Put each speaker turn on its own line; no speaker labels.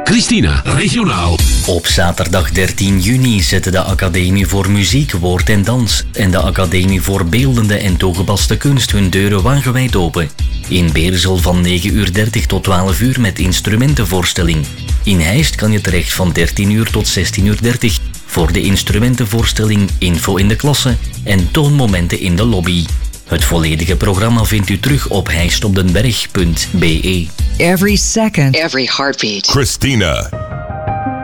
Christina, regionaal.
Op zaterdag 13 juni zetten de Academie voor Muziek, Woord en Dans en de Academie voor Beeldende en Toegepaste Kunst hun deuren wagenwijd open. In Beersel van 9:30 tot 12 uur met instrumentenvoorstelling. In Heist kan je terecht van 13 uur tot 16:30 voor de instrumentenvoorstelling, info in de klasse en toonmomenten in de lobby. Het volledige programma vindt u terug op heistopdenberg.be.
Every second.
Every heartbeat.
Christina.